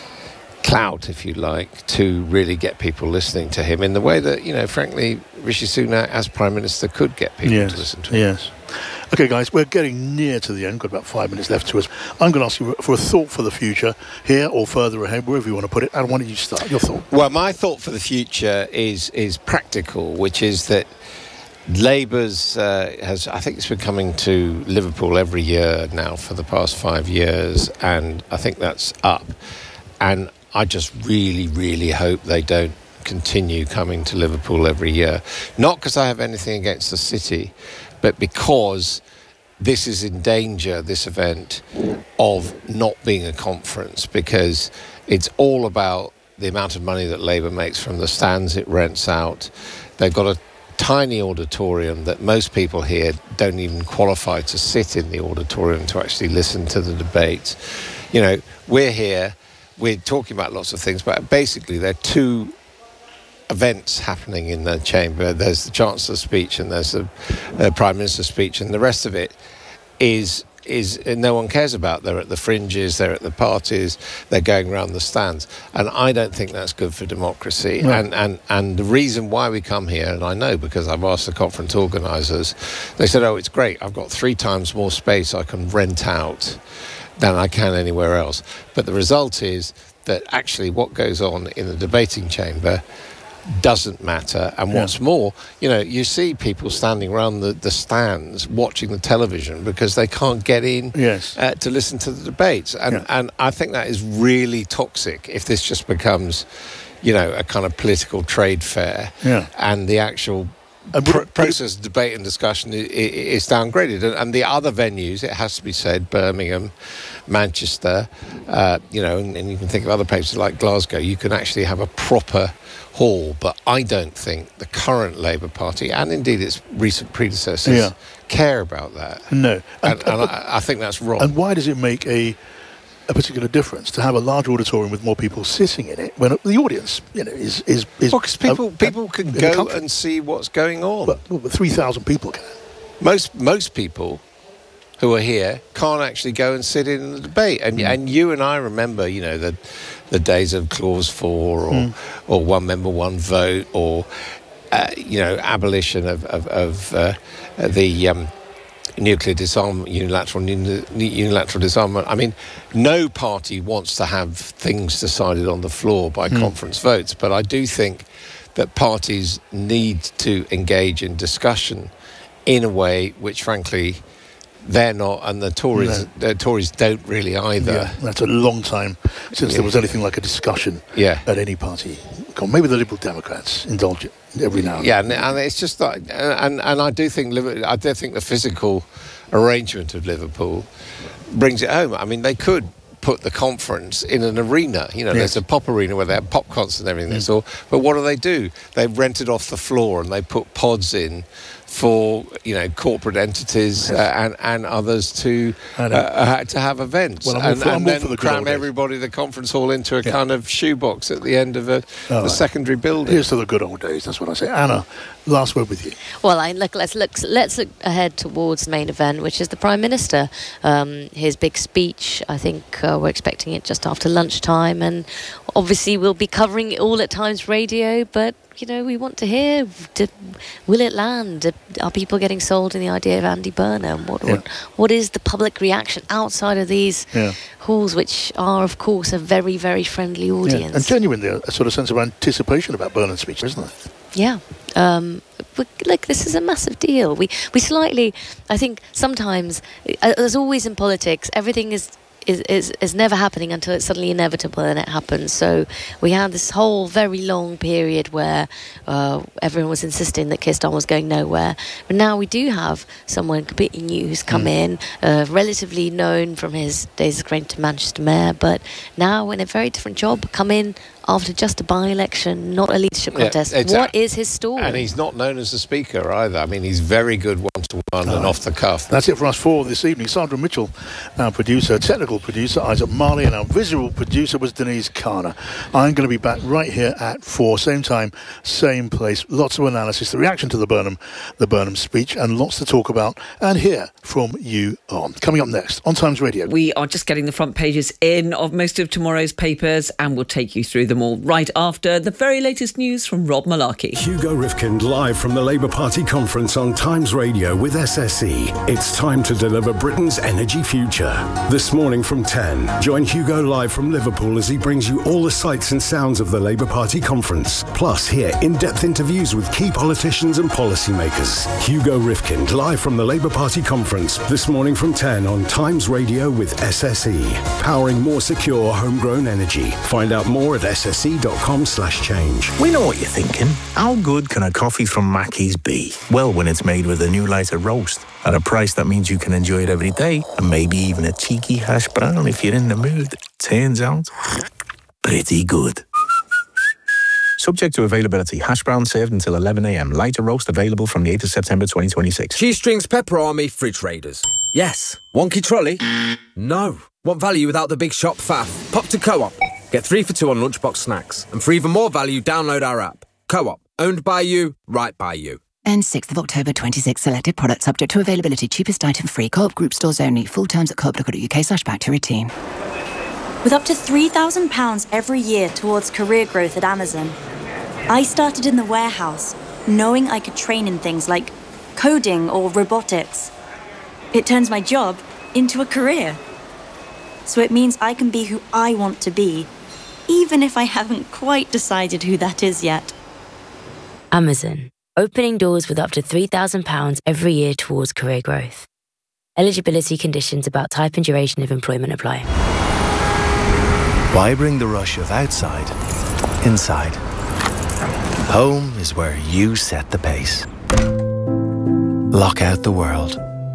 clout, if you like, to really get people listening to him in the way that, you know, frankly, Rishi Sunak as Prime Minister could get people yes, to listen to him. Yes. Okay, guys, we're getting near to the end. We've got about five minutes left to us. I'm going to ask you for a thought for the future, here or further ahead, wherever you want to put it. Adam, why don't you start? Your thought. Well, my thought for the future is is practical, which is that Labour's uh, has, I think it's been coming to Liverpool every year now for the past five years, and I think that's up. And I just really, really hope they don't continue coming to Liverpool every year. Not because I have anything against the city, but because this is in danger, this event, of not being a conference, because it's all about the amount of money that Labour makes from the stands it rents out. They've got a tiny auditorium that most people here don't even qualify to sit in the auditorium to actually listen to the debates. You know, we're here, we're talking about lots of things, but basically there are two events happening in the chamber. There's the Chancellor's speech and there's the uh, Prime Minister's speech, and the rest of it is is uh, no one cares about. They're at the fringes, they're at the parties, they're going around the stands, and I don't think that's good for democracy. No. And, and and the reason why we come here, and I know because I've asked the conference organisers, they said, oh, it's great, I've got three times more space I can rent out than I can anywhere else. But the result is that actually what goes on in the debating chamber doesn't matter. And what's yeah. more, you know, you see people standing around the, the stands watching the television because they can't get in yes. uh, to listen to the debates. And, yeah. and I think that is really toxic if this just becomes, you know, a kind of political trade fair yeah. and the actual pr- process, debate and discussion is, is downgraded. And, and the other venues, it has to be said, Birmingham, Manchester, uh, you know, and, and you can think of other places like Glasgow, you can actually have a proper hall, but I don't think the current Labour Party, and indeed its recent predecessors, yeah. care about that. No. And, and, and I, I think that's wrong. And why does it make a a particular difference to have a large auditorium with more people sitting in it when the audience, you know, is... is, is well, because people, uh, people can go and see what's going on. But, well, but three thousand people can. Most, most people who are here can't actually go and sit in the debate. And, mm. and you and I remember, you know, the the days of Clause four or mm. or one member, one vote, or, uh, you know, abolition of, of, of uh, the um, nuclear disarmament, unilateral, unilateral disarmament. I mean, no party wants to have things decided on the floor by mm. conference votes, but I do think that parties need to engage in discussion in a way which, frankly, they're not, and the Tories, no. the Tories don't really either. Yeah, that's a long time since yeah. there was anything like a discussion yeah. at any party. Maybe the Liberal Democrats indulge it every now and yeah, then. Yeah, and it's just like, and and I do think I do think the physical arrangement of Liverpool brings it home. I mean, they could put the conference in an arena. You know, yes. there's a pop arena where they have pop concerts and everything. Mm. That's all. But what do they do? They rent it off the floor and they put pods in for, you know, corporate entities uh, and, and others to uh, to have events. Well, I'm and all for, I'm and all then for the cram everybody, the conference hall, into a yeah. kind of shoebox at the end of a, oh, a right. secondary building. Here's to the good old days, that's what I say. Anna, last word with you. Well, I look, let's look let's look ahead towards the main event, which is the Prime Minister. Um, his big speech, I think uh, we're expecting it just after lunchtime, and obviously we'll be covering it all at Times Radio, but you know, we want to hear, did, will it land? Did, are people getting sold in the idea of Andy Burnham? What, yeah. what, what is the public reaction outside of these yeah. halls, which are, of course, a very, very friendly audience? Yeah. And genuinely a sort of sense of anticipation about Burnham's speech, isn't there? Yeah. Um, look, this is a massive deal. We, we slightly, I think sometimes, as always in politics, everything is Is, is is never happening until it's suddenly inevitable, and it happens. So we had this whole very long period where uh, everyone was insisting that Keir Starmer was going nowhere. But now we do have someone completely new who's come mm. in, uh, relatively known from his days as Greater Manchester Mayor, but now in a very different job, come in after just a by-election, not a leadership contest. Yeah, what a- is his story? And he's not known as a speaker either. I mean, he's very good one-to-one oh. and off the cuff. That's it for us four this evening. Sandra Mitchell, our producer, technical producer, Isaac Marley, and our visual producer was Denise Carter. I'm going to be back right here at four, same time, same place. Lots of analysis, the reaction to the Burnham, the Burnham speech, and lots to talk about and hear from you on. Coming up next on Times Radio. We are just getting the front pages in of most of tomorrow's papers, and we'll take you through them all right after the very latest news from Rob Malarkey. Hugo Rifkind live from the Labour Party conference on Times Radio with S S E. It's time to deliver Britain's energy future. This morning from ten, join Hugo live from Liverpool as he brings you all the sights and sounds of the Labour Party conference. Plus, hear in-depth interviews with key politicians and policymakers. Hugo Rifkind live from the Labour Party conference this morning from ten on Times Radio with S S E. Powering more secure homegrown energy. Find out more at S S E dot com slash change. We know what you're thinking. How good can a coffee from Mackey's be? Well, when it's made with a new lighter roast at a price that means you can enjoy it every day, and maybe even a cheeky hash brown if you're in the mood. Turns out, pretty good. Subject to availability. Hash brown served until eleven a.m. Lighter roast available from the eighth of September twenty twenty-six. G-Strings Pepper Army Fridge Raiders. Yes. Wonky trolley? No. Want value without the big shop faff? Pop to Co-op. Get three for two on lunchbox snacks. And for even more value, download our app. Co-op. Owned by you, right by you. And sixth of October twenty-six. Selected products subject to availability. Cheapest item free. Co-op group stores only. Full terms at co op dot co dot uk slash back to routine. With up to three thousand pounds every year towards career growth at Amazon, I started in the warehouse, knowing I could train in things like coding or robotics. It turns my job into a career. So it means I can be who I want to be, even if I haven't quite decided who that is yet. Amazon, opening doors with up to three thousand pounds every year towards career growth. Eligibility conditions about type and duration of employment apply. Why bring the rush of outside inside? Home is where you set the pace. Lock out the world.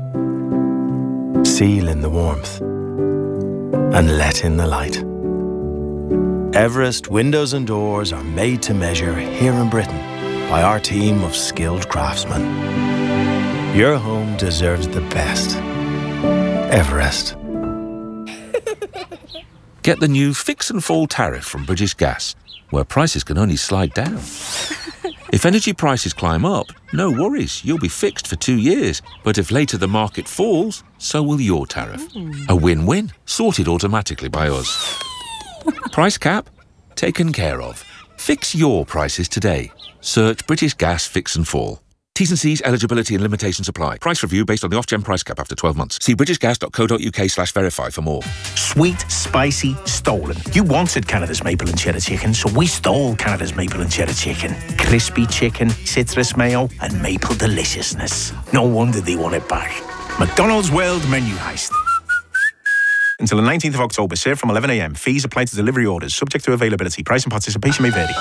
Seal in the warmth. And let in the light. Everest windows and doors are made to measure here in Britain by our team of skilled craftsmen. Your home deserves the best. Everest. Get the new Fix and Fall tariff from British Gas, where prices can only slide down. If energy prices climb up, no worries, you'll be fixed for two years. But if later the market falls, so will your tariff. Mm. A win-win, sorted automatically by us. Price cap? Taken care of. Fix your prices today. Search British Gas Fix and Fall. T's and C's, eligibility and limitations apply. Price review based on the Ofgem price cap after twelve months. See british gas dot co dot uk slash verify for more. Sweet, spicy, stolen. You wanted Canada's maple and cheddar chicken, so we stole Canada's maple and cheddar chicken. Crispy chicken, citrus mayo, and maple deliciousness. No wonder they want it back. McDonald's World Menu Heist. Until the nineteenth of October, served from eleven a.m. Fees apply to delivery orders, subject to availability. Price and participation may vary.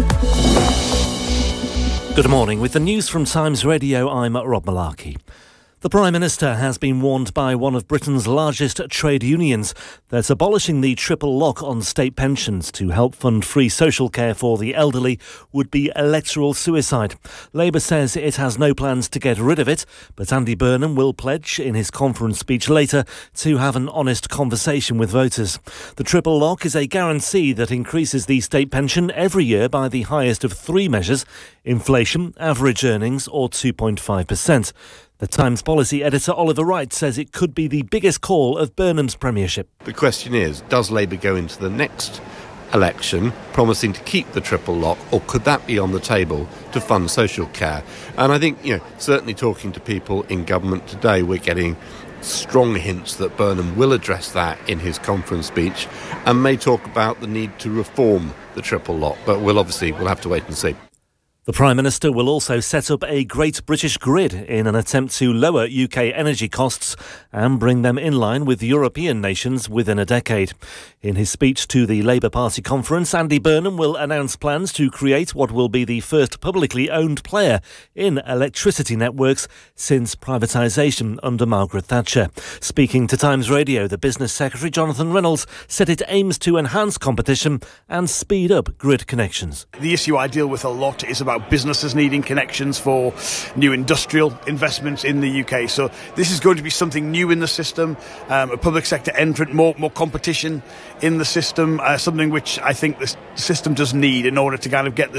Good morning. With the news from Times Radio, I'm Rob Malarkey. The Prime Minister has been warned by one of Britain's largest trade unions that abolishing the triple lock on state pensions to help fund free social care for the elderly would be electoral suicide. Labour says it has no plans to get rid of it, but Andy Burnham will pledge in his conference speech later to have an honest conversation with voters. The triple lock is a guarantee that increases the state pension every year by the highest of three measures: inflation, average earnings or two point five percent. The Times policy editor Oliver Wright says it could be the biggest call of Burnham's premiership. The question is, does Labour go into the next election promising to keep the triple lock, or could that be on the table to fund social care? And I think, you know, certainly talking to people in government today, we're getting strong hints that Burnham will address that in his conference speech and may talk about the need to reform the triple lock. But we'll obviously, we'll have to wait and see. The Prime Minister will also set up a Great British Grid in an attempt to lower U K energy costs and bring them in line with European nations within a decade. In his speech to the Labour Party conference, Andy Burnham will announce plans to create what will be the first publicly owned player in electricity networks since privatisation under Margaret Thatcher. Speaking to Times Radio, the Business Secretary Jonathan Reynolds said it aims to enhance competition and speed up grid connections. The issue I deal with a lot is about businesses needing connections for new industrial investments in the U K. So this is going to be something new in the system, um, a public sector entrant, more more competition in the system, uh, something which I think the system does need in order to kind of get the